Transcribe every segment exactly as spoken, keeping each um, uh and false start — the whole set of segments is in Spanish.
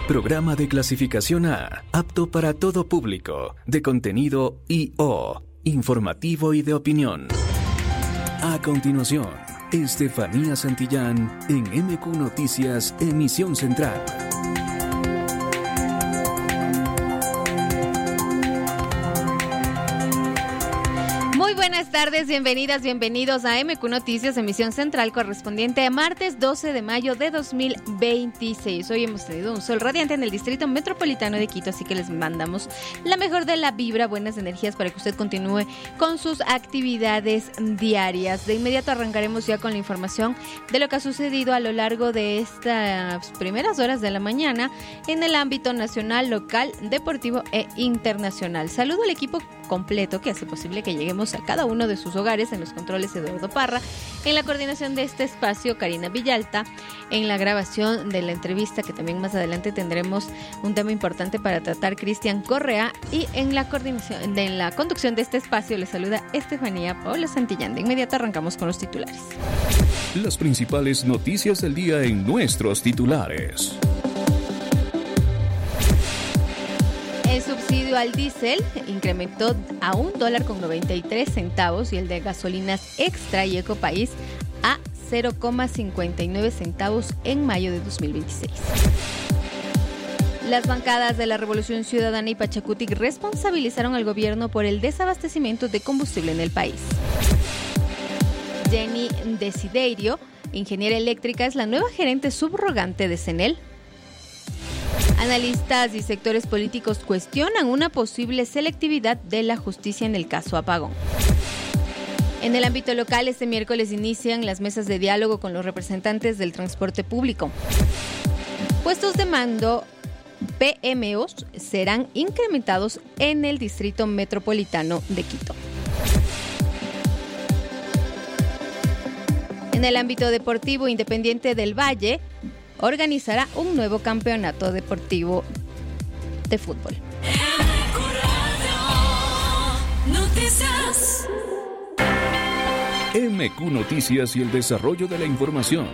Programa de clasificación A, apto para todo público, de contenido I O, informativo y de opinión. A continuación, Estefanía Santillán en M Q Noticias, emisión central. Buenas tardes, bienvenidas, bienvenidos a M Q Noticias, emisión central correspondiente a martes doce de mayo de dos mil veintiséis. Hoy hemos tenido un sol radiante en el Distrito Metropolitano de Quito, así que les mandamos la mejor de la vibra, buenas energías para que usted continúe con sus actividades diarias. De inmediato arrancaremos ya con la información de lo que ha sucedido a lo largo de estas primeras horas de la mañana en el ámbito nacional, local, deportivo e internacional. Saludo al equipo completo que hace posible que lleguemos a cada uno de sus hogares. En los controles, Eduardo Parra; en la coordinación de este espacio, Karina Villalta; en la grabación de la entrevista, que también más adelante tendremos un tema importante para tratar, Cristian Correa; y en la coordinación, en la conducción de este espacio, les saluda Estefanía Paola Santillán. De inmediato arrancamos con los titulares. Las principales noticias del día en nuestros titulares. El subsidio al diésel incrementó a un dólar con noventa y tres centavos y el de gasolinas Extra y Ecopaís a cero coma cincuenta y nueve centavos en mayo de dos mil veintiséis. Las bancadas de la Revolución Ciudadana y Pachacutic responsabilizaron al gobierno por el desabastecimiento de combustible en el país. Jenny Desiderio, ingeniera eléctrica, es la nueva gerente subrogante de CENEL. Analistas y sectores políticos cuestionan una posible selectividad de la justicia en el caso Apagón. En el ámbito local, este miércoles inician las mesas de diálogo con los representantes del transporte público. Puestos de mando P M Os serán incrementados en el Distrito Metropolitano de Quito. En el ámbito deportivo, Independiente del Valle organizará un nuevo campeonato deportivo de fútbol. M Q Noticias y el desarrollo de la información.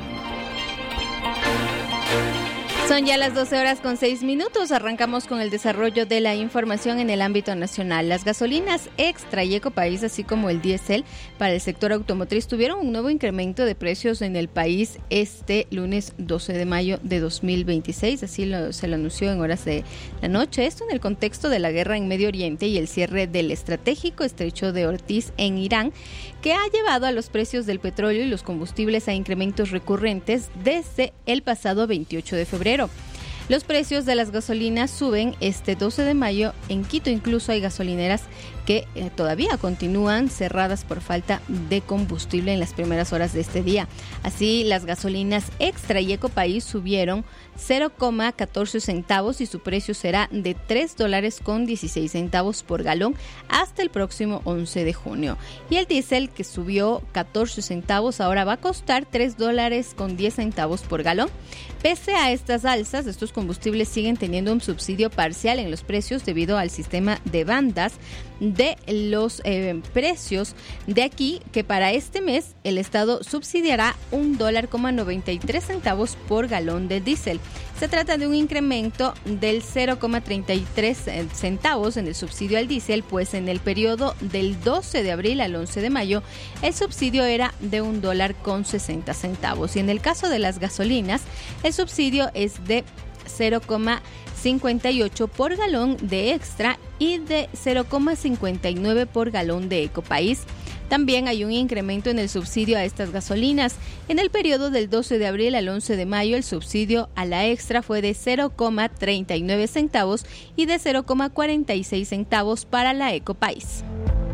Son ya las doce horas con seis minutos. Arrancamos con el desarrollo de la información en el ámbito nacional. Las gasolinas Extra y Ecopaís, así como el diésel para el sector automotriz, tuvieron un nuevo incremento de precios en el país este lunes doce de mayo de dos mil veintiséis. Así lo, se lo anunció en horas de la noche. Esto en el contexto de la guerra en Medio Oriente y el cierre del estratégico estrecho de Ortiz en Irán, que ha llevado a los precios del petróleo y los combustibles a incrementos recurrentes desde el pasado veintiocho de febrero. Los precios de las gasolinas suben este doce de mayo. En Quito incluso hay gasolineras que eh, todavía continúan cerradas por falta de combustible en las primeras horas de este día. Así, las gasolinas Extra y Ecopaís subieron cero coma catorce centavos y su precio será de tres dólares con dieciséis centavos por galón hasta el próximo once de junio. Y el diésel, que subió catorce centavos, ahora va a costar tres dólares con diez centavos por galón. Pese a estas alzas, estos combustibles siguen teniendo un subsidio parcial en los precios debido al sistema de bandas de los eh, precios de aquí, que para este mes el Estado subsidiará un dólar coma noventa y tres centavos por galón de diésel. Se trata de un incremento del cero coma treinta y tres centavos en el subsidio al diésel, pues en el periodo del doce de abril al once de mayo el subsidio era de un dólar con sesenta centavos. Y en el caso de las gasolinas, el subsidio es de cero coma cincuenta y ocho por galón de Extra y de cero coma cincuenta y nueve por galón de Ecopaís. También hay un incremento en el subsidio a estas gasolinas. En el periodo del doce de abril al once de mayo, el subsidio a la Extra fue de cero coma treinta y nueve centavos y de cero coma cuarenta y seis centavos para la Ecopaís.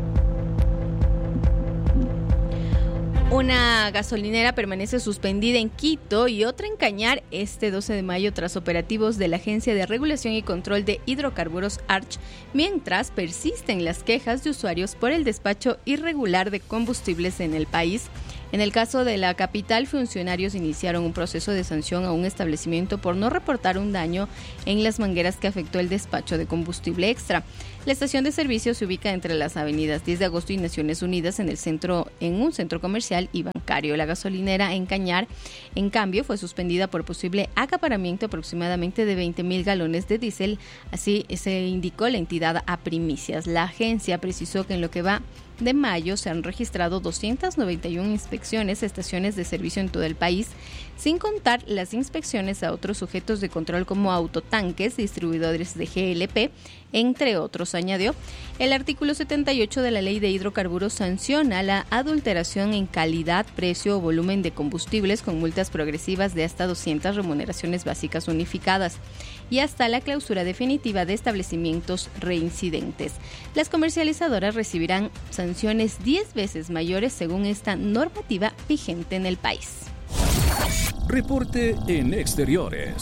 Una gasolinera permanece suspendida en Quito y otra en Cañar este doce de mayo tras operativos de la Agencia de Regulación y Control de Hidrocarburos Arch, mientras persisten las quejas de usuarios por el despacho irregular de combustibles en el país. En el caso de la capital, funcionarios iniciaron un proceso de sanción a un establecimiento por no reportar un daño en las mangueras que afectó el despacho de combustible extra. La estación de servicio se ubica entre las avenidas diez de agosto y Naciones Unidas en el centro, en un centro comercial y bancario. La gasolinera en Cañar, en cambio, fue suspendida por posible acaparamiento aproximadamente de veinte mil galones de diésel. Así se indicó la entidad a Primicias. La agencia precisó que en lo que va de mayo se han registrado doscientas noventa y una inspecciones a estaciones de servicio en todo el país, sin contar las inspecciones a otros sujetos de control como autotanques, distribuidores de G L P, entre otros, añadió. El artículo setenta y ocho de la Ley de Hidrocarburos sanciona la adulteración en calidad, precio o volumen de combustibles con multas progresivas de hasta doscientas remuneraciones básicas unificadas y hasta la clausura definitiva de establecimientos reincidentes. Las comercializadoras recibirán sanciones diez veces mayores según esta normativa vigente en el país. Reporte en exteriores.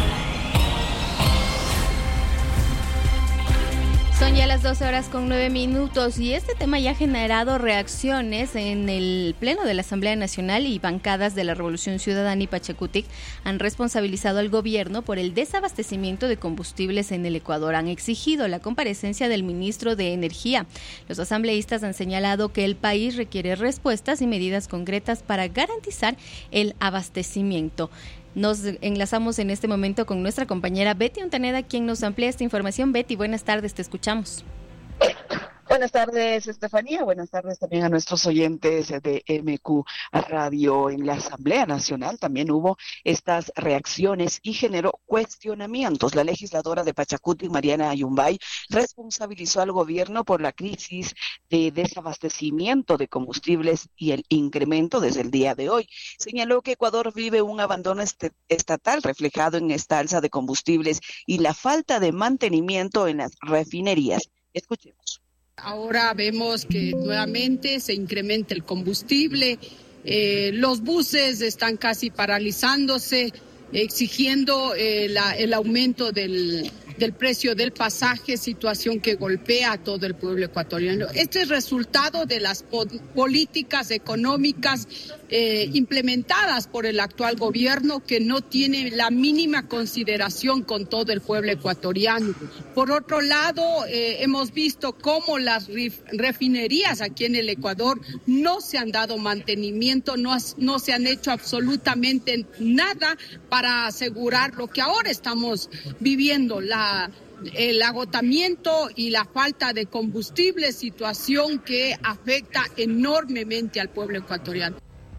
Son ya las doce horas con nueve minutos y este tema ya ha generado reacciones en el Pleno de la Asamblea Nacional y bancadas de la Revolución Ciudadana y Pachakutik han responsabilizado al gobierno por el desabastecimiento de combustibles en el Ecuador. Han exigido la comparecencia del ministro de Energía. Los asambleístas han señalado que el país requiere respuestas y medidas concretas para garantizar el abastecimiento. Nos enlazamos en este momento con nuestra compañera Betty Ontaneda, quien nos amplía esta información. Betty, buenas tardes, te escuchamos. Buenas tardes, Estefanía. Buenas tardes también a nuestros oyentes de M Q Radio. En la Asamblea Nacional también hubo estas reacciones y generó cuestionamientos. La legisladora de Pachakutik, Mariana Ayumbay, responsabilizó al gobierno por la crisis de desabastecimiento de combustibles y el incremento desde el día de hoy. Señaló que Ecuador vive un abandono est- estatal reflejado en esta alza de combustibles y la falta de mantenimiento en las refinerías. Escuchemos. Ahora vemos que nuevamente se incrementa el combustible, eh, los buses están casi paralizándose, exigiendo eh, la, el aumento del, del precio del pasaje, situación que golpea a todo el pueblo ecuatoriano. Este es resultado de las po- políticas económicas eh, implementadas por el actual gobierno, que no tiene la mínima consideración con todo el pueblo ecuatoriano. Por otro lado, eh, hemos visto cómo las ref- refinerías aquí en el Ecuador no se han dado mantenimiento, no, has, no se han hecho absolutamente nada para asegurar lo que ahora estamos viviendo, la el agotamiento y la falta de combustible, situación que afecta enormemente al pueblo ecuatoriano.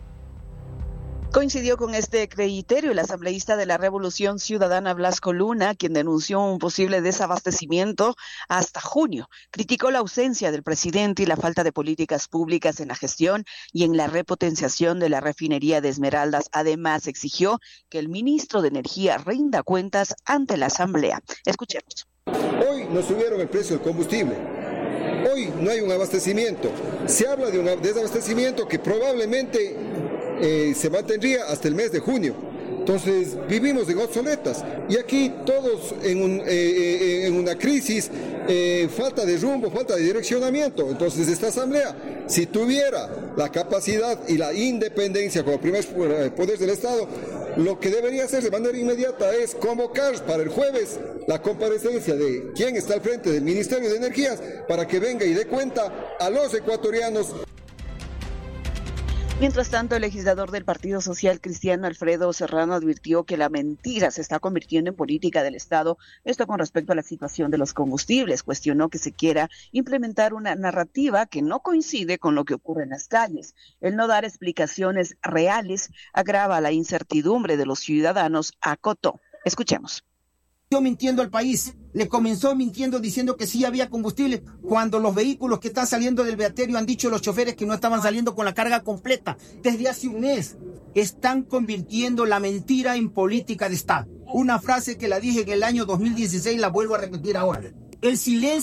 Coincidió con este criterio el asambleísta de la Revolución Ciudadana Blasco Luna, quien denunció un posible desabastecimiento hasta junio. Criticó la ausencia del presidente y la falta de políticas públicas en la gestión y en la repotenciación de la refinería de Esmeraldas. Además, exigió que el ministro de Energía rinda cuentas ante la asamblea. Escuchemos. Hoy nos subieron el precio del combustible. Hoy no hay un abastecimiento. Se habla de un desabastecimiento que probablemente eh, se mantendría hasta el mes de junio. Entonces vivimos en obsoletas y aquí todos en, un, eh, eh, en una crisis, eh, falta de rumbo, falta de direccionamiento. Entonces esta asamblea, si tuviera la capacidad y la independencia como primer poder del Estado, lo que debería hacer de manera inmediata es convocar para el jueves la comparecencia de quien está al frente del Ministerio de Energías para que venga y dé cuenta a los ecuatorianos. Mientras tanto, el legislador del Partido Social Cristiano, Alfredo Serrano, advirtió que la mentira se está convirtiendo en política del Estado. Esto con respecto a la situación de los combustibles. Cuestionó que se quiera implementar una narrativa que no coincide con lo que ocurre en las calles. El no dar explicaciones reales agrava la incertidumbre de los ciudadanos, acotó. Escuchemos. Mintiendo al país, le comenzó mintiendo diciendo que sí había combustible, cuando los vehículos que están saliendo del Beaterio han dicho los choferes que no estaban saliendo con la carga completa. Desde hace un mes están convirtiendo la mentira en política de Estado. Una frase que la dije en el año dos mil dieciséis, la vuelvo a repetir ahora. El silencio